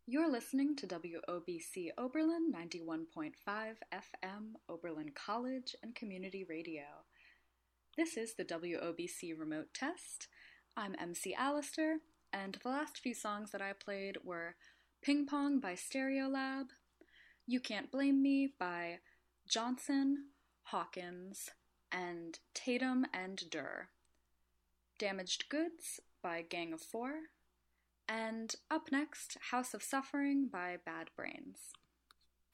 You're listening to WOBC Oberlin 91.5 FM, Oberlin College and Community Radio. This is the WOBC Remote Test. I'm MC Alistair, and the last few songs that I played were Ping Pong by Stereolab, You Can't Blame Me by Johnson, Hawkins, and Tatum and Durr, Damaged Goods by Gang of Four, and up next, House of Suffering by Bad Brains.